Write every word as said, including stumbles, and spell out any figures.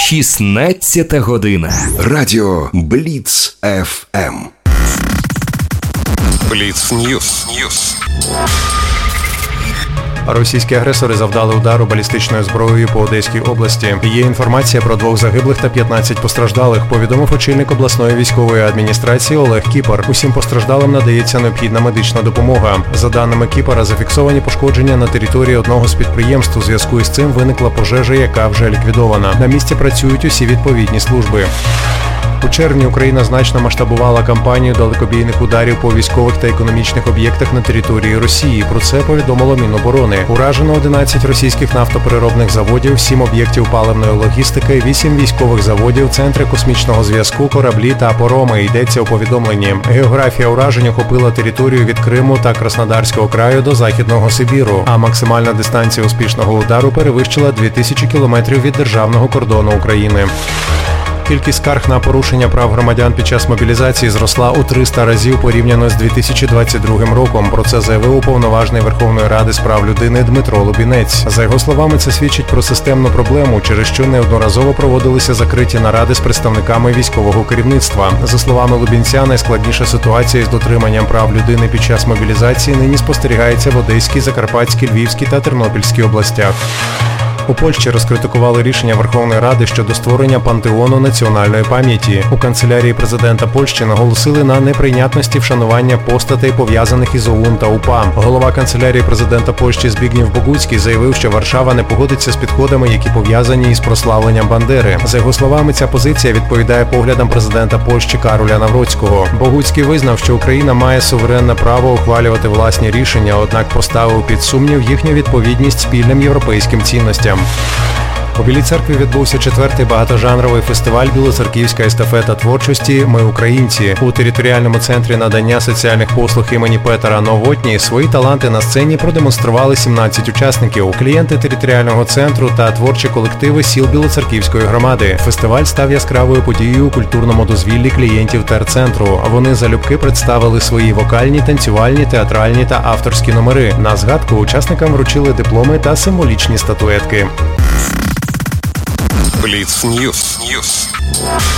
шістнадцята година. Радіо Бліц еф ем. Бліц Ньюс. Ньюс. Російські агресори завдали удару балістичною зброєю по Одеській області. Є інформація про двох загиблих та п'ятнадцять постраждалих, повідомив очільник обласної військової адміністрації Олег Кіпар. Усім постраждалим надається необхідна медична допомога. За даними Кіпара, зафіксовані пошкодження на території одного з підприємств. У зв'язку із цим виникла пожежа, яка вже ліквідована. На місці працюють усі відповідні служби. У червні Україна значно масштабувала кампанію далекобійних ударів по військових та економічних об'єктах на території Росії. Про це повідомило Міноборони. Уражено одинадцять російських нафтопереробних заводів, сім об'єктів паливної логістики, вісім військових заводів, центри космічного зв'язку, кораблі та пароми, йдеться у повідомленні. Географія уражень охопила територію від Криму та Краснодарського краю до Західного Сибіру, а максимальна дистанція успішного удару перевищила дві тисячі кілометрів від державного кордону України. Кількість скарг на порушення прав громадян під час мобілізації зросла у триста разів порівняно з дві тисячі двадцять другим роком. Про це заявив уповноважений Верховної Ради з прав людини Дмитро Лубінець. За його словами, це свідчить про системну проблему, через що неодноразово проводилися закриті наради з представниками військового керівництва. За словами Лубінця, найскладніша ситуація із дотриманням прав людини під час мобілізації нині спостерігається в Одеській, Закарпатській, Львівській та Тернопільській областях. У Польщі розкритикували рішення Верховної Ради щодо створення пантеону національної пам'яті. У канцелярії президента Польщі наголосили на неприйнятності вшанування постатей, пов'язаних із ОУН та УПА. Голова канцелярії президента Польщі Збігнєв Богуцький заявив, що Варшава не погодиться з підходами, які пов'язані із прославленням Бандери. За його словами, ця позиція відповідає поглядам президента Польщі Кароля Навроцького. Богуцький визнав, що Україна має суверенне право ухвалювати власні рішення, однак поставив під сумнів їхню відповідність спільним європейським цінностям. У Білій Церкві відбувся четвертий багатожанровий фестиваль «Білоцерківська естафета творчості. Ми українці». У територіальному центрі надання соціальних послуг імені Петера Новотні свої таланти на сцені продемонстрували сімнадцять учасників, клієнти територіального центру та творчі колективи сіл Білоцерківської громади. Фестиваль став яскравою подією у культурному дозвіллі клієнтів терцентру. Вони залюбки представили свої вокальні, танцювальні, театральні та авторські номери. На згадку учасникам вручили дипломи та символічні статуетки. Бліц Ньюс. Ньюс.